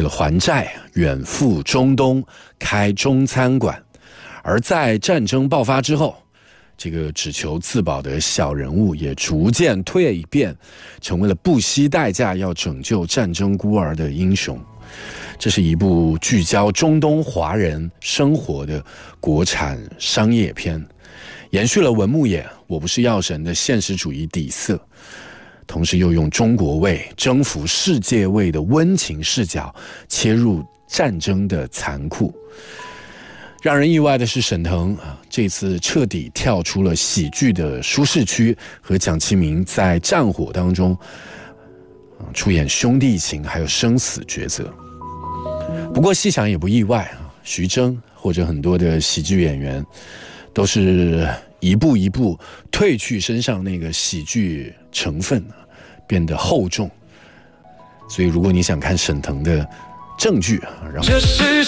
了还债，远赴中东开中餐馆。而在战争爆发之后，这个只求自保的小人物也逐渐蜕变，成为了不惜代价要拯救战争孤儿的英雄。这是一部聚焦中东华人生活的国产商业片，延续了文牧野《我不是药神》的现实主义底色，同时又用中国味征服世界味的温情视角切入战争的残酷。让人意外的是，沈腾这次彻底跳出了喜剧的舒适区，和蒋奇明在战火当中出演兄弟情还有生死抉择。不过细想也不意外，徐峥或者很多的喜剧演员都是一步一步褪去身上那个喜剧成分，变得厚重。所以如果你想看沈腾的正剧，然后